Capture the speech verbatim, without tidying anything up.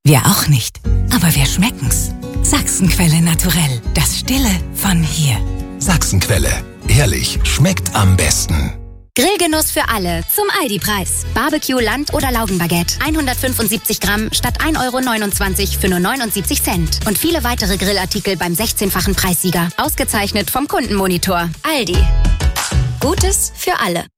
Wir auch nicht. Aber wir schmecken's. Sachsenquelle Naturell. Das Stille von hier. Sachsenquelle. Ehrlich, schmeckt am besten. Grillgenuss für alle zum Aldi-Preis. Barbecue, Land- oder Laugenbaguette. hundertfünfundsiebzig Gramm statt ein Euro neunundzwanzig für nur neunundsiebzig Cent. Und viele weitere Grillartikel beim sechzehnfachen Preissieger. Ausgezeichnet vom Kundenmonitor. Aldi. Gutes für alle.